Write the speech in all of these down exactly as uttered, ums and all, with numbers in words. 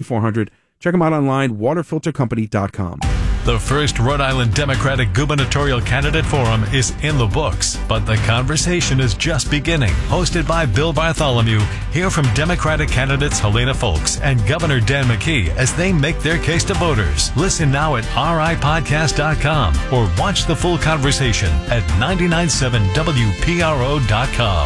four hundred. Check them out online, water filter company dot com. The first Rhode Island Democratic gubernatorial candidate forum is in the books, but the conversation is just beginning. Hosted by Bill Bartholomew, hear from Democratic candidates Helena Folks and Governor Dan McKee as they make their case to voters. Listen now at r i podcast dot com or watch the full conversation at nine nine seven W P R O dot com.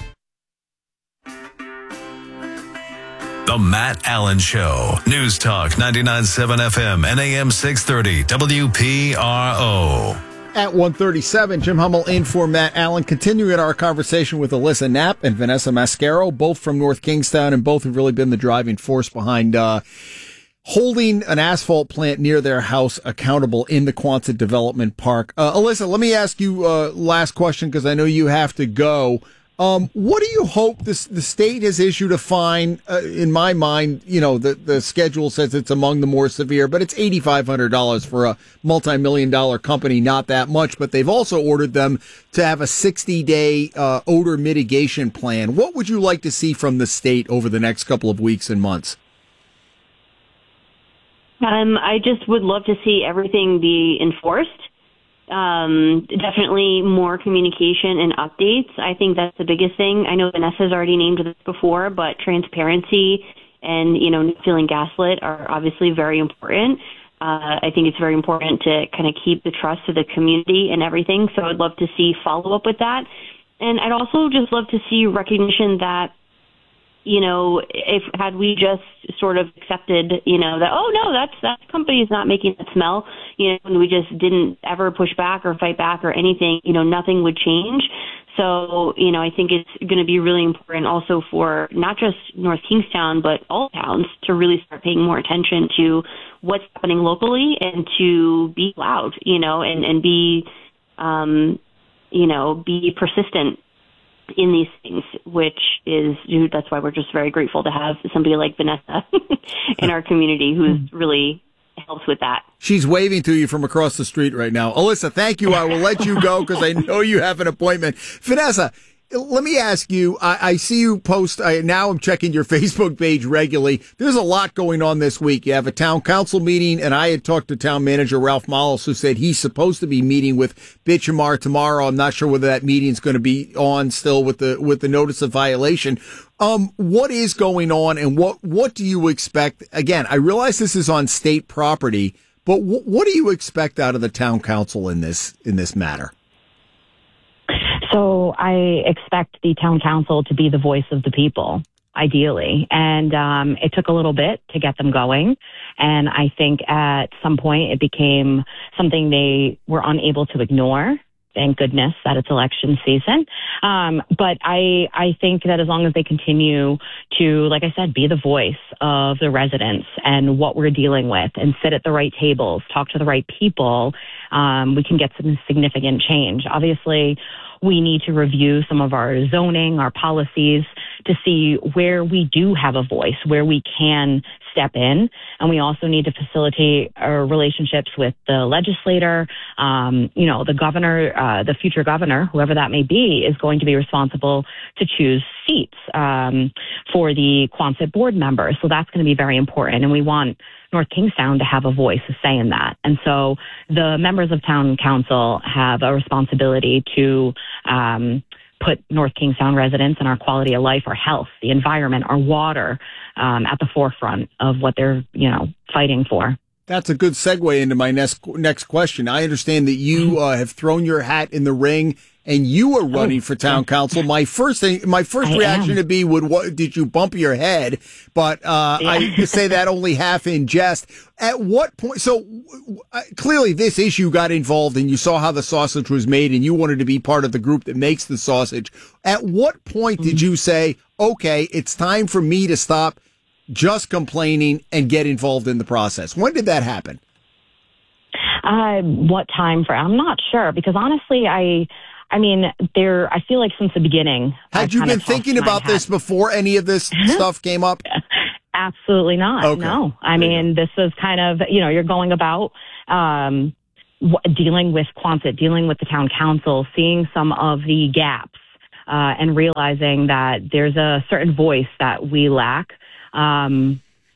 The Matt Allen Show. News Talk ninety-nine point seven F M and A M six thirty W P R O. At one thirty-seven, Jim Hummel in for Matt Allen. Continuing our conversation with Alyssa Knapp and Vanessa Mascaro, both from North Kingstown, and both have really been the driving force behind uh, holding an asphalt plant near their house accountable in the Quonset Development Park. Uh, Alyssa, let me ask you uh, last question because I know you have to go. Um, what do you hope this, the state has issued a fine? Uh, in my mind, you know, the, the schedule says it's among the more severe, but it's eight thousand five hundred dollars for a multi-million dollar company, not that much. But they've also ordered them to have a sixty day uh, odor mitigation plan. What would you like to see from the state over the next couple of weeks and months? Um, I just would love to see everything be enforced. Um, definitely more communication and updates. I think that's the biggest thing. I know Vanessa's already named this before, but transparency and, you know, not feeling gaslit are obviously very important. Uh, I think it's very important to kind of keep the trust of the community and everything. So I'd love to see follow up with that. And I'd also just love to see recognition that, you know, if had we just sort of accepted, you know, that, oh, no, that's that company is not making that smell, you know, and we just didn't ever push back or fight back or anything, you know, nothing would change. So, you know, I think it's going to be really important also for not just North Kingstown, but all towns to really start paying more attention to what's happening locally and to be loud, you know, and, and be, um, you know, be persistent in these things, which is, that's why we're just very grateful to have somebody like Vanessa in our community who's really helps with that. She's waving to you from across the street right now. Alyssa, thank you. I will let you go because I know you have an appointment. Vanessa, let me ask you, I, I see you post, I, now I'm checking your Facebook page regularly. There's a lot going on this week. You have a town council meeting, and I had talked to town manager Ralph Mollis, who said he's supposed to be meeting with Bitchamar tomorrow. I'm not sure whether that meeting's going to be on still with the with the notice of violation. Um, what is going on, and what, what do you expect? Again, I realize this is on state property, but w- what do you expect out of the town council in this in this matter? So I expect the town council to be the voice of the people, ideally. And um, it took a little bit to get them going. And I think at some point it became something they were unable to ignore. Thank goodness that it's election season. Um, but I, I think that as long as they continue to, like I said, be the voice of the residents and what we're dealing with and sit at the right tables, talk to the right people, um, we can get some significant change. Obviously, we need to review some of our zoning, our policies to see where we do have a voice, where we can step in. And we also need to facilitate our relationships with the legislator. Um, you know, the governor, uh, the future governor, whoever that may be, is going to be responsible to choose seats um, for the Quonset board members. So that's going to be very important. And we want North Kingstown to have a voice, a say in that. And so the members of town council have a responsibility to um, put North Kingstown residents and our quality of life, our health, the environment, our water um, at the forefront of what they're, you know, fighting for. That's a good segue into my next next question. I understand that you uh, have thrown your hat in the ring and you are running oh, for town council. My first thing, my first I reaction am. to be would, what, did you bump your head? But uh, yeah. I say that only half in jest. At what point? So uh, clearly this issue got involved and you saw how the sausage was made and you wanted to be part of the group that makes the sausage. At what point mm-hmm. did you say, okay, it's time for me to stop just complaining and get involved in the process? When did that happen? Uh, what time frame? I'm not sure because honestly, I, I mean, there, I feel like since the beginning. Had I've you been thinking about this before any of this stuff came up? Absolutely not. Okay. No. I there mean, this is kind of, you know, you're going about, um, w- dealing with Quonset, dealing with the town council, seeing some of the gaps, uh, and realizing that there's a certain voice that we lack. Um,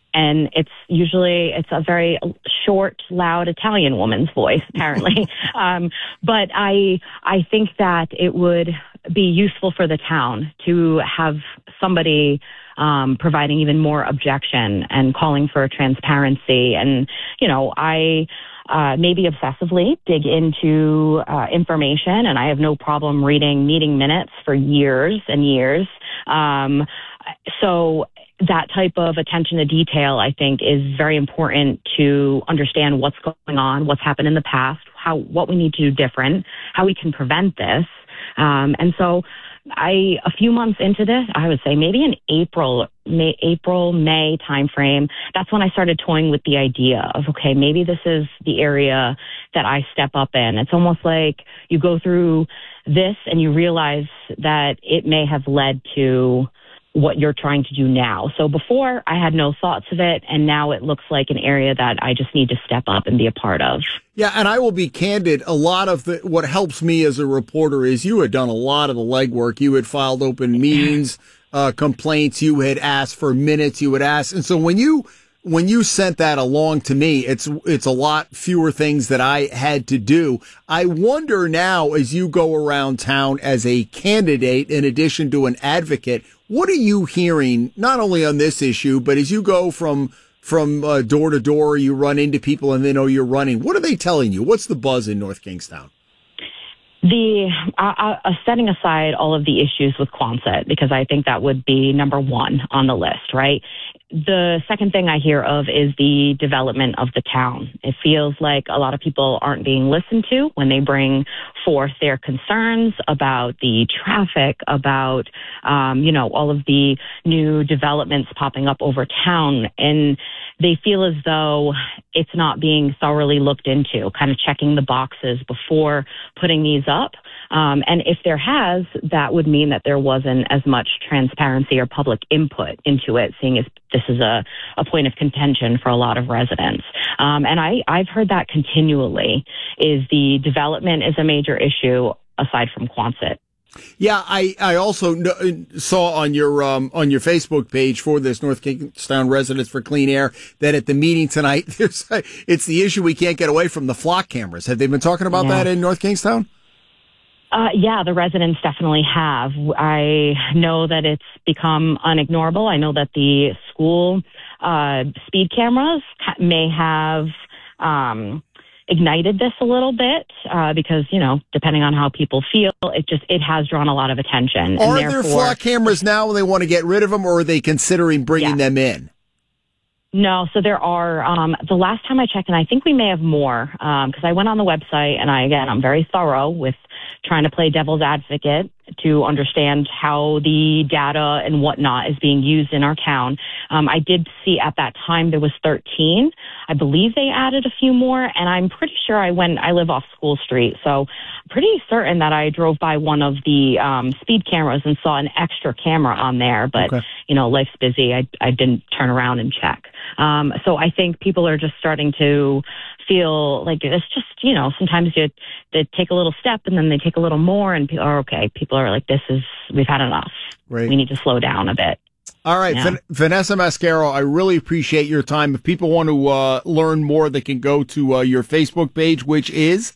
And it's usually, it's a very short, loud Italian woman's voice, apparently. um, but I, I think that it would be useful for the town to have somebody um, providing even more objection and calling for transparency. And, you know, I uh, maybe obsessively dig into uh, information, and I have no problem reading meeting minutes for years and years. Um, so that type of attention to detail, I think, is very important to understand what's going on, what's happened in the past, how what we need to do different, how we can prevent this. Um, and so I, a few months into this, I would say maybe in April, May, April, May timeframe, that's when I started toying with the idea of, okay, maybe this is the area that I step up in. It's almost like you go through this and you realize that it may have led to what you're trying to do now. So before I had no thoughts of it, and now it looks like an area that I just need to step up and be a part of. Yeah, and I will be candid. A lot of the, what helps me as a reporter is you had done a lot of the legwork. You had filed open meetings, uh, complaints. You had asked for minutes. You had asked. And so when you, when you sent that along to me, it's, it's a lot fewer things that I had to do. I wonder now, as you go around town as a candidate, in addition to an advocate, what are you hearing, not only on this issue, but as you go from from uh, door to door, you run into people and they know you're running. What are they telling you? What's the buzz in North Kingstown? The uh, uh, setting aside all of the issues with Quonset, because I think that would be number one on the list, right? The second thing I hear of is the development of the town. It feels like a lot of people aren't being listened to when they bring forth their concerns about the traffic, about, um, you know, all of the new developments popping up over town. And they feel as though it's not being thoroughly looked into, kind of checking the boxes before putting these up. Um, and if there has, that would mean that there wasn't as much transparency or public input into it, seeing as this is a, a point of contention for a lot of residents. Um, and I, I've heard that continually, is the development is a major issue aside from Quonset. Yeah, I, I also kn- saw on your um, on your Facebook page for this North Kingstown Residents for Clean Air that at the meeting tonight, there's, it's the issue we can't get away from, the flock cameras. Have they been talking about yeah. that in North Kingstown? Uh, yeah, the residents definitely have. I know that it's become unignorable. I know that the school uh, speed cameras may have um, ignited this a little bit uh, because, you know, depending on how people feel, it just it has drawn a lot of attention. Are and there flock cameras now and they want to get rid of them, or are they considering bringing yeah. them in? No, so there are, um, the last time I checked, and I think we may have more, because um, I went on the website, and I, again, I'm very thorough with trying to play devil's advocate to understand how the data and whatnot is being used in our town. Um, I did see at that time there was thirteen. I believe they added a few more, and I'm pretty sure I went, I live off School Street, so I'm pretty certain that I drove by one of the um, speed cameras and saw an extra camera on there, but, okay. you know, life's busy. I, I didn't turn around and check. Um, so I think people are just starting to feel like it's just, you know, sometimes you they take a little step and then they take a little more and people are okay. People are like, this is, we've had enough. Right. We need to slow down a bit. All right. Yeah. Van- Vanessa Mascaro, I really appreciate your time. If people want to uh, learn more, they can go to uh, your Facebook page, which is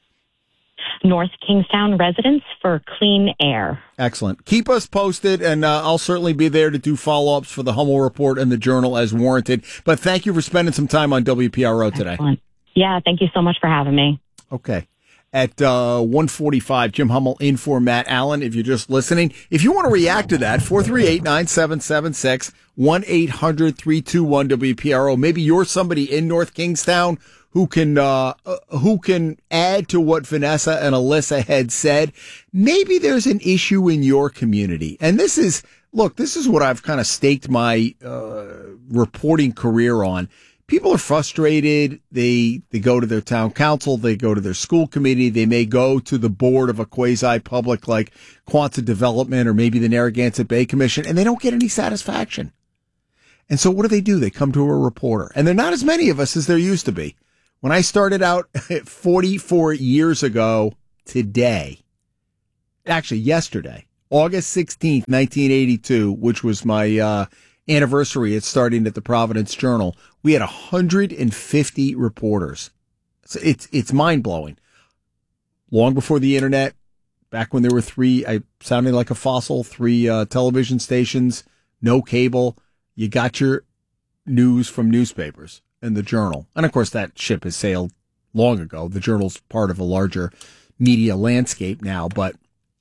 North Kingstown Residents for Clean Air. Excellent. Keep us posted, and uh, I'll certainly be there to do follow-ups for the Hummel Report and the Journal as warranted. But thank you for spending some time on W P R O today. Excellent. Yeah, thank you so much for having me. Okay. At uh, one forty-five, Jim Hummel in for Matt Allen. If you're just listening, if you want to react to that, four three eight, nine seven seven six, one eight hundred, three two one, W P R O. Maybe you're somebody in North Kingstown who can uh, who can add to what Vanessa and Alyssa had said. Maybe there's an issue in your community. And this is, look, this is what I've kind of staked my uh, reporting career on. People are frustrated. They they go to their town council. They go to their school committee. They may go to the board of a quasi-public like Quonset Development or maybe the Narragansett Bay Commission, and they don't get any satisfaction. And so what do they do? They come to a reporter. And there are not as many of us as there used to be. When I started out forty-four years ago today, actually yesterday, August sixteenth, nineteen eighty-two, which was my uh, anniversary, it's starting at the Providence Journal. We had one hundred fifty reporters. So it's it's mind blowing. Long before the internet, back when there were three, I sounding like a fossil, three uh, television stations, no cable. You got your news from newspapers and the Journal. And of course, that ship has sailed long ago. The Journal's part of a larger media landscape now, but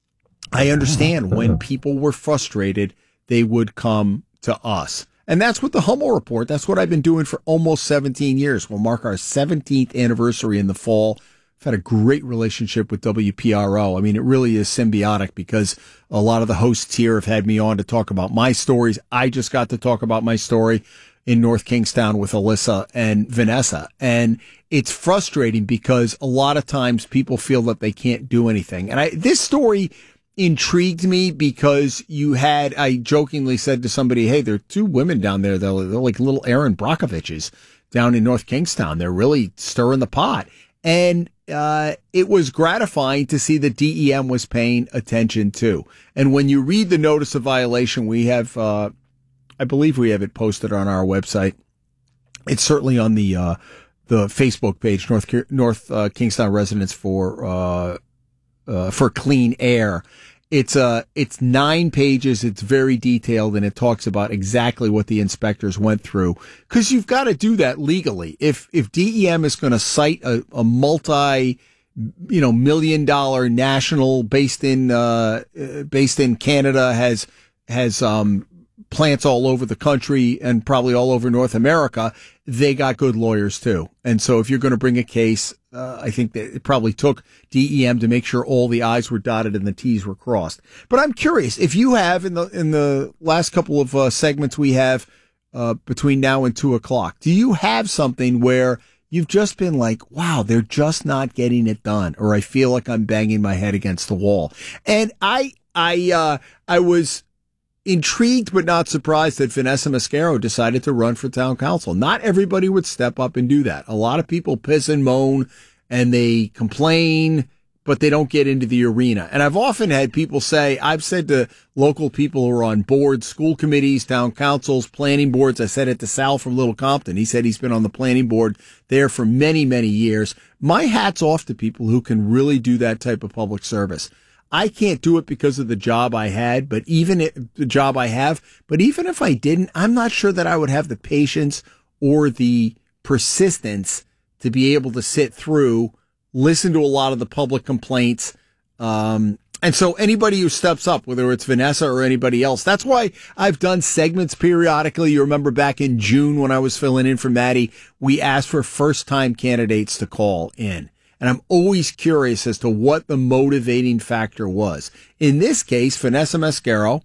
I understand when people were frustrated, they would come to us. And that's what the Hummel Report, that's what I've been doing for almost seventeen years. We'll mark our seventeenth anniversary in the fall. I've had a great relationship with W P R O. I mean, it really is symbiotic because a lot of the hosts here have had me on to talk about my stories. I just got to talk about my story in North Kingstown with Alyssa and Vanessa. And it's frustrating because a lot of times people feel that they can't do anything. And I, this story intrigued me because you had, I jokingly said to somebody, hey, there are two women down there. They're, they're like little Aaron Brockoviches down in North Kingstown. They're really stirring the pot. And uh, it was gratifying to see that D E M was paying attention too. And when you read the notice of violation, we have, uh, I believe we have it posted on our website. It's certainly on the uh, the Facebook page, North North uh, Kingstown Residents for uh, uh, for Clean Air. It's uh it's nine pages. It's very detailed, and it talks about exactly what the inspectors went through. Because you've got to do that legally. If if D E M is going to cite a, a multi, you know, million dollar national based in uh based in Canada, has has um plants all over the country and probably all over North America, they got good lawyers too. And so if you're going to bring a case, uh, I think that it probably took D E M to make sure all the I's were dotted and the T's were crossed. But I'm curious if you have in the, in the last couple of uh, segments we have, uh, between now and two o'clock, do you have something where you've just been like, wow, they're just not getting it done, or I feel like I'm banging my head against the wall? And I, I, uh, I was intrigued but not surprised that Vanessa Mascaro decided to run for town council. Not everybody would step up and do that. A lot of people piss and moan and they complain, but they don't get into the arena. And I've often had people say, I've said to local people who are on boards, school committees, town councils, planning boards, I said it to Sal from Little Compton. He said he's been on the planning board there for many, many years. My hat's off to people who can really do that type of public service. I can't do it because of the job I had, but even if, the job I have, but even if I didn't, I'm not sure that I would have the patience or the persistence to be able to sit through, listen to a lot of the public complaints. Um, and so anybody who steps up, whether it's Vanessa or anybody else, that's why I've done segments periodically. You remember back in June when I was filling in for Maddie, we asked for first time candidates to call in. And I'm always curious as to what the motivating factor was. In this case, Vanessa Mascaro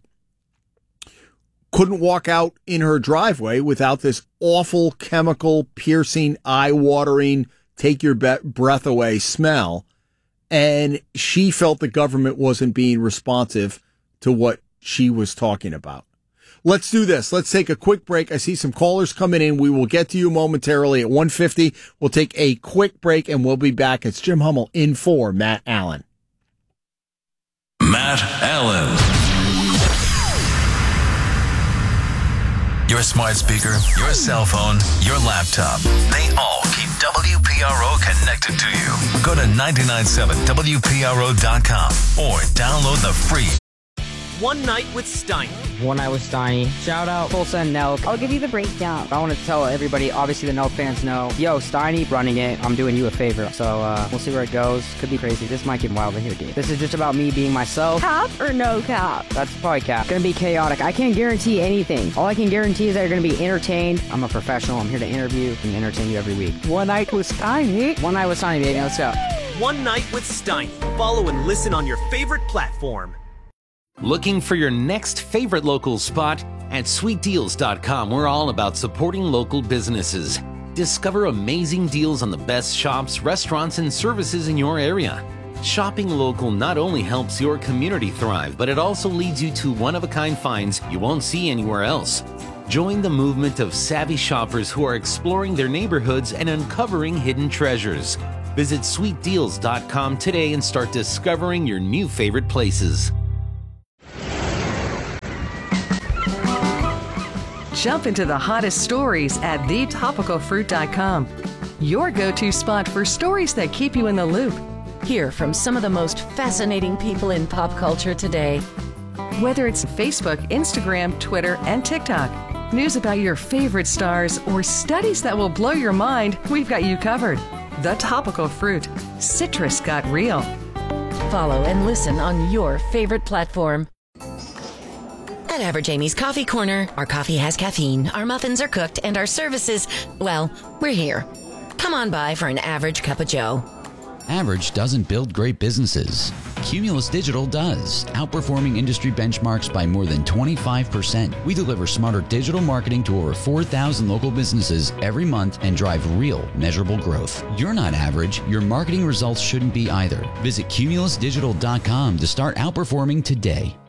couldn't walk out in her driveway without this awful chemical, piercing, eye-watering, take your be- breath away smell. And she felt the government wasn't being responsive to what she was talking about. Let's do this. Let's take a quick break. I see some callers coming in. We will get to you momentarily at one fifty. We'll take a quick break and we'll be back. It's Jim Hummel in for Matt Allen. Matt Allen. Your smart speaker, your cell phone, your laptop. They all keep W P R O connected to you. Go to nine nine seven W P R O dot com or download the free One Night with Steiny. One Night with Steiny. Shout out Tulsa and Nelk. I'll give you the breakdown. I want to tell everybody, obviously the Nelk fans know, yo, Steiny running it. I'm doing you a favor. So uh, we'll see where it goes. Could be crazy. This might get wild in here, dude. This is just about me being myself. Cap or no cap? That's probably cap. Gonna be chaotic. I can't guarantee anything. All I can guarantee is that you're gonna be entertained. I'm a professional. I'm here to interview and entertain you every week. One Night with Steiny. One Night with Steiny, baby. Let's go. One Night with Steiny. Follow and listen on your favorite platform. Looking for your next favorite local spot? At sweet deals dot com, we're all about supporting local businesses. Discover amazing deals on the best shops, restaurants, and services in your area. Shopping local not only helps your community thrive, but it also leads you to one-of-a-kind finds you won't see anywhere else. Join the movement of savvy shoppers who are exploring their neighborhoods and uncovering hidden treasures. Visit sweet deals dot com today and start discovering your new favorite places. Jump into the hottest stories at the topical fruit dot com. Your go-to spot for stories that keep you in the loop. Hear from some of the most fascinating people in pop culture today. Whether it's Facebook, Instagram, Twitter, and TikTok, news about your favorite stars, or studies that will blow your mind, we've got you covered. The Topical Fruit. Citrus got real. Follow and listen on your favorite platform. At Average Amy's Coffee Corner, our coffee has caffeine, our muffins are cooked, and our services, well, we're here. Come on by for an average cup of joe. Average doesn't build great businesses. Cumulus Digital does, outperforming industry benchmarks by more than twenty-five percent. We deliver smarter digital marketing to over four thousand local businesses every month and drive real, measurable growth. You're not average. Your marketing results shouldn't be either. Visit cumulus digital dot com to start outperforming today.